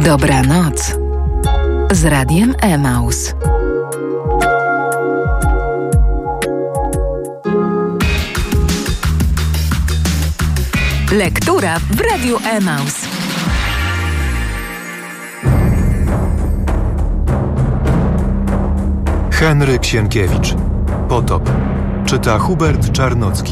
Dobranoc z Radiem Emaus. Lektura w Radiu Emaus. Henryk Sienkiewicz. Potop. Czyta Hubert Czarnocki.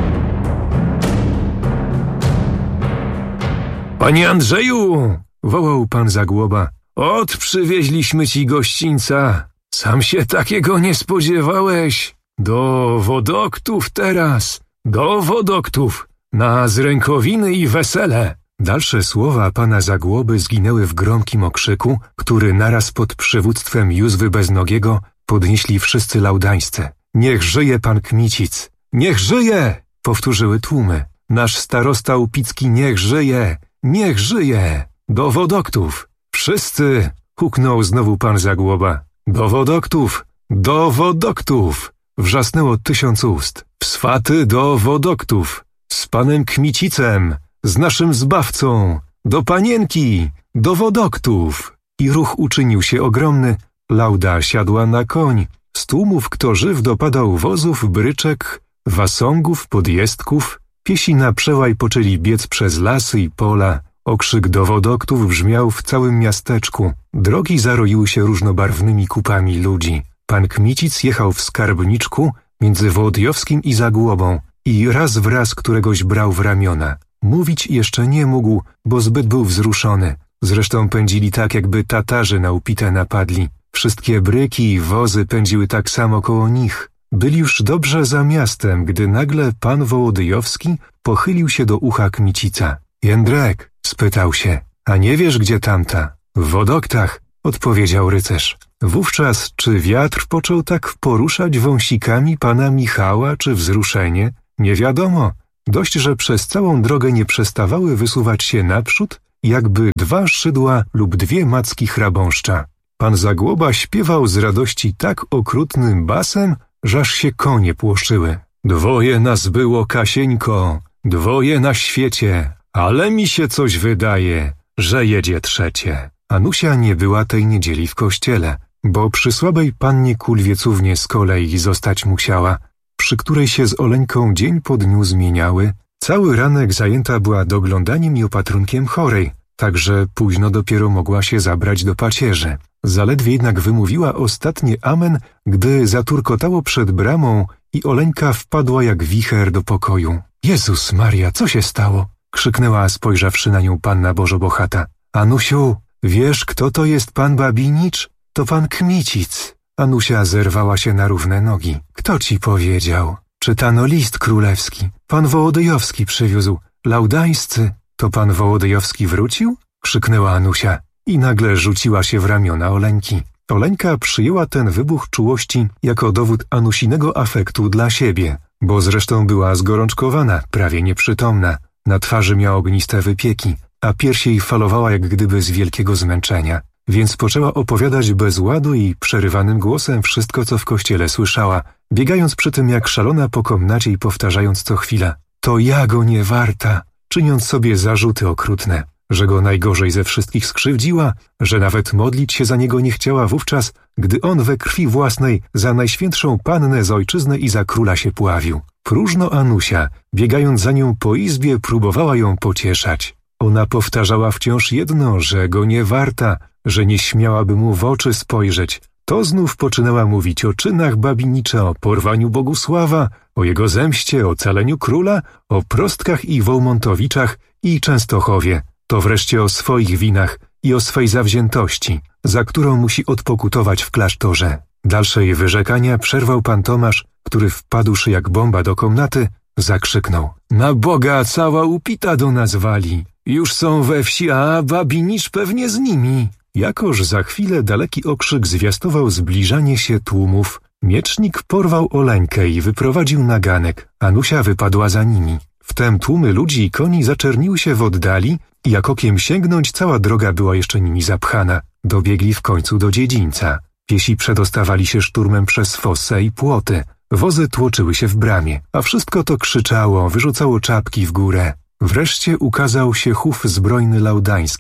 Panie Andrzeju! Wołał pan Zagłoba. Przywieźliśmy ci gościńca. Sam się takiego nie spodziewałeś. Do Wodoktów teraz. Do Wodoktów. Na zrękowiny i wesele. Dalsze słowa pana Zagłoby zginęły w gromkim okrzyku, który naraz pod przywództwem Józwy Beznogiego podnieśli wszyscy laudańscy. Niech żyje pan Kmicic! Niech żyje! Powtórzyły tłumy. Nasz starosta Łupicki niech żyje! Niech żyje! Do Wodoktów! Wszyscy! Huknął znowu pan Zagłoba. Do Wodoktów! Do Wodoktów! Wrzasnęło 1000 ust. W swaty do Wodoktów! Z panem Kmicicem! Z naszym zbawcą! Do panienki! Do Wodoktów! I ruch uczynił się ogromny. Lauda siadła na koń. Z tłumów kto żyw dopadał wozów, bryczek, wasągów, podjezdków. Piesi na przełaj poczęli biec przez lasy i pola. Okrzyk do Wodoktów brzmiał w całym miasteczku. Drogi zaroiły się różnobarwnymi kupami ludzi. Pan Kmicic jechał w skarbniczku między Wołodyjowskim i Zagłobą i raz w raz któregoś brał w ramiona. Mówić jeszcze nie mógł, bo zbyt był wzruszony. Zresztą pędzili tak, jakby Tatarzy na Upite napadli. Wszystkie bryki i wozy pędziły tak samo koło nich. Byli już dobrze za miastem, gdy nagle pan Wołodyjowski pochylił się do ucha Kmicica. Jędrek, spytał się, a nie wiesz gdzie tamta? W Wodoktach, odpowiedział rycerz. Wówczas czy wiatr począł tak poruszać wąsikami pana Michała, czy wzruszenie? Nie wiadomo. Dość, że przez całą drogę nie przestawały wysuwać się naprzód, jakby 2 szydła lub 2 macki chrabąszcza. Pan Zagłoba śpiewał z radości tak okrutnym basem, żeż się konie płoszyły. 2 nas było, Kasieńko, 2 na świecie, ale mi się coś wydaje, że jedzie 3. Anusia nie była tej niedzieli w kościele, bo przy słabej pannie Kulwiecównie z kolei zostać musiała, przy której się z Oleńką dzień po dniu zmieniały. Cały ranek zajęta była doglądaniem i opatrunkiem chorej, także późno dopiero mogła się zabrać do pacierzy. Zaledwie jednak wymówiła ostatnie amen, gdy zaturkotało przed bramą i Oleńka wpadła jak wicher do pokoju. Jezus Maria, co się stało? Krzyknęła, spojrzawszy na nią panna Bożobochata. Anusiu, wiesz, kto to jest pan Babinicz? To pan Kmicic. Anusia zerwała się na równe nogi. Kto ci powiedział? Czytano list królewski. Pan Wołodyjowski przywiózł. Laudańscy. To pan Wołodyjowski wrócił? Krzyknęła Anusia i nagle rzuciła się w ramiona Oleńki. Oleńka przyjęła ten wybuch czułości jako dowód Anusinego afektu dla siebie, bo zresztą była zgorączkowana, prawie nieprzytomna. Na twarzy miała ogniste wypieki, a pierś jej falowała jak gdyby z wielkiego zmęczenia. Więc poczęła opowiadać bez ładu i przerywanym głosem wszystko, co w kościele słyszała, biegając przy tym jak szalona po komnacie i powtarzając co chwila: to ja go nie warta, czyniąc sobie zarzuty okrutne, że go najgorzej ze wszystkich skrzywdziła, że nawet modlić się za niego nie chciała wówczas, gdy on we krwi własnej za Najświętszą Pannę z Ojczyznę i za króla się pławił. Próżno Anusia, biegając za nią po izbie, próbowała ją pocieszać. Ona powtarzała wciąż jedno, że go nie warta, że nie śmiałaby mu w oczy spojrzeć. To znów poczynała mówić o czynach Babinicza, o porwaniu Bogusława, o jego zemście, o ocaleniu króla, o Prostkach i Wołmontowiczach i Częstochowie. To wreszcie o swoich winach i o swej zawziętości, za którą musi odpokutować w klasztorze. Dalsze jej wyrzekania przerwał pan Tomasz, który wpadłszy jak bomba do komnaty, zakrzyknął: na Boga, cała Upita do nas wali. Już są we wsi, a Babinicz pewnie z nimi. Jakoż za chwilę daleki okrzyk zwiastował zbliżanie się tłumów, miecznik porwał Oleńkę i wyprowadził na ganek. Anusia wypadła za nimi. Wtem tłumy ludzi i koni zaczerniły się w oddali i jak okiem sięgnąć, cała droga była jeszcze nimi zapchana. Dobiegli w końcu do dziedzińca. Piesi przedostawali się szturmem przez fosse i płoty. Wozy tłoczyły się w bramie, a wszystko to krzyczało, wyrzucało czapki w górę. Wreszcie ukazał się chów zbrojny Laudańskich.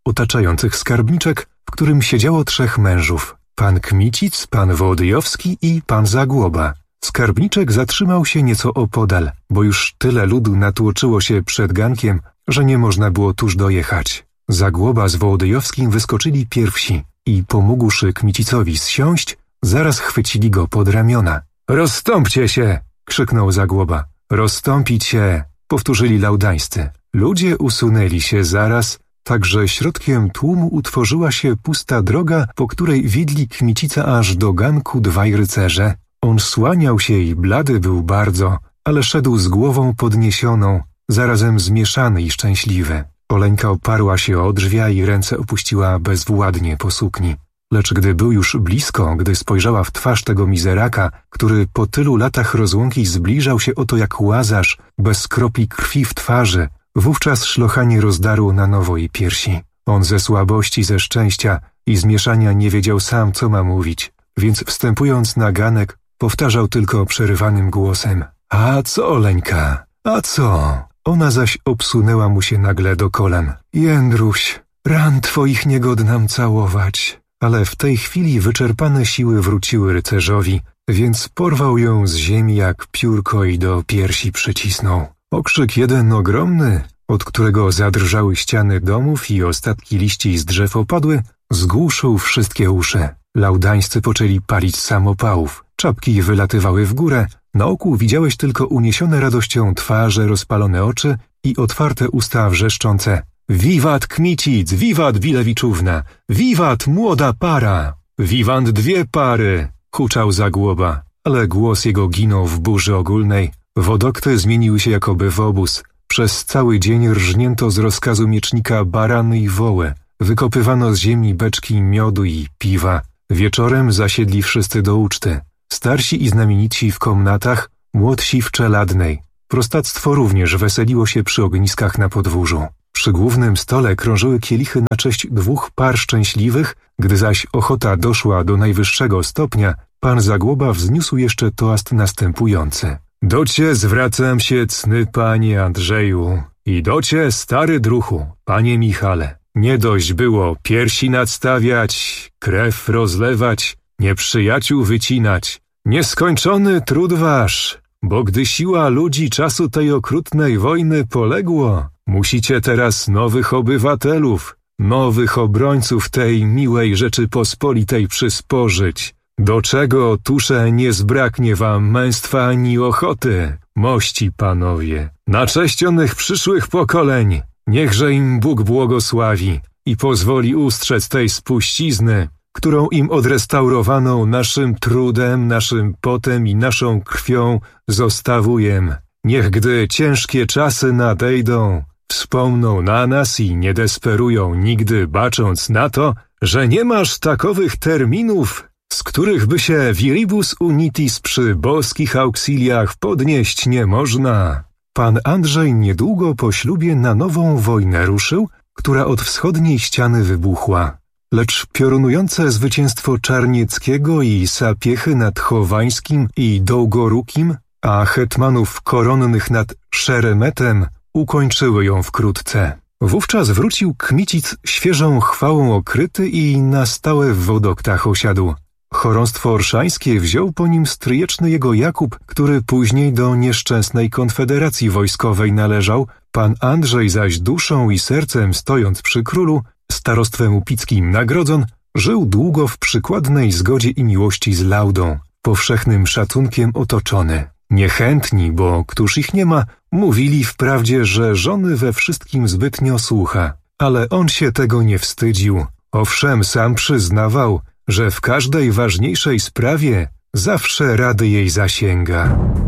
otaczających skarbniczek, w którym siedziało 3 mężów. Pan Kmicic, pan Wołodyjowski i pan Zagłoba. Skarbniczek zatrzymał się nieco opodal, bo już tyle ludu natłoczyło się przed gankiem, że nie można było tuż dojechać. Zagłoba z Wołodyjowskim wyskoczyli pierwsi i pomógłszy Kmicicowi zsiąść, zaraz chwycili go pod ramiona. Rozstąpcie się! Krzyknął Zagłoba. Rozstąpić się! Powtórzyli laudańscy. Ludzie usunęli się zaraz, tak że środkiem tłumu utworzyła się pusta droga, po której wiedli Kmicica aż do ganku 2 rycerze. On słaniał się i blady był bardzo, ale szedł z głową podniesioną, zarazem zmieszany i szczęśliwy. Oleńka oparła się o drzwia i ręce opuściła bezwładnie po sukni. Lecz gdy był już blisko, gdy spojrzała w twarz tego mizeraka, który po tylu latach rozłąki zbliżał się oto jak Łazarz, bez kropli krwi w twarzy, wówczas szlochanie rozdarło na nowo jej piersi. On ze słabości, ze szczęścia i zmieszania nie wiedział sam, co ma mówić, więc wstępując na ganek, powtarzał tylko przerywanym głosem. A co, Oleńka? A co? Ona zaś obsunęła mu się nagle do kolan. Jędruś, ran twoich nie godnam całować. Ale w tej chwili wyczerpane siły wróciły rycerzowi, więc porwał ją z ziemi jak piórko i do piersi przycisnął. Okrzyk jeden ogromny, od którego zadrżały ściany domów i ostatki liści z drzew opadły, zgłuszył wszystkie uszy. Laudańscy poczęli palić samopałów, czapki wylatywały w górę, na oku widziałeś tylko uniesione radością twarze, rozpalone oczy i otwarte usta wrzeszczące. Wiwat Kmicic, wiwat Wilewiczówna, wiwat młoda para, wiwant 2 pary, huczał Zagłoba, ale głos jego ginął w burzy ogólnej. Wodokty zmieniły się jakoby w obóz. Przez cały dzień rżnięto z rozkazu miecznika barany i woły. Wykopywano z ziemi beczki miodu i piwa. Wieczorem zasiedli wszyscy do uczty. Starsi i znamienici w komnatach, młodsi w czeladnej. Prostactwo również weseliło się przy ogniskach na podwórzu. Przy głównym stole krążyły kielichy na cześć 2 par szczęśliwych, gdy zaś ochota doszła do najwyższego stopnia, pan Zagłoba wzniósł jeszcze toast następujący. Docie zwracam się, cny panie Andrzeju, i docie, stary druchu, panie Michale. Nie dość było piersi nadstawiać, krew rozlewać, nieprzyjaciół wycinać. Nieskończony trud wasz, bo gdy siła ludzi czasu tej okrutnej wojny poległo, musicie teraz nowych obywatelów, nowych obrońców tej miłej Rzeczypospolitej przysporzyć. Do czego, tusze, nie zbraknie wam męstwa ani ochoty, mości panowie, na cześć onych przyszłych pokoleń. Niechże im Bóg błogosławi i pozwoli ustrzec tej spuścizny, którą im odrestaurowaną naszym trudem, naszym potem i naszą krwią zostawujem. Niech gdy ciężkie czasy nadejdą, wspomną na nas i nie desperują nigdy, bacząc na to, że nie masz takowych terminów, z których by się viribus unitis przy boskich auxiliach podnieść nie można. Pan Andrzej niedługo po ślubie na nową wojnę ruszył, która od wschodniej ściany wybuchła. Lecz piorunujące zwycięstwo Czarnieckiego i Sapiechy nad Chowańskim i Dołgorukim, a hetmanów koronnych nad Szeremetem ukończyły ją wkrótce. Wówczas wrócił Kmicic świeżą chwałą okryty i na stałe w Wodoktach osiadł. Chorąstwo orszańskie wziął po nim stryjeczny jego Jakub, który później do nieszczęsnej konfederacji wojskowej należał, pan Andrzej zaś duszą i sercem stojąc przy królu, starostwem upickim nagrodzon, żył długo w przykładnej zgodzie i miłości z Laudą, powszechnym szacunkiem otoczony. Niechętni, bo któż ich nie ma, mówili wprawdzie, że żony we wszystkim zbytnio słucha, ale on się tego nie wstydził. Owszem, sam przyznawał, że w każdej ważniejszej sprawie zawsze rady jej zasięga.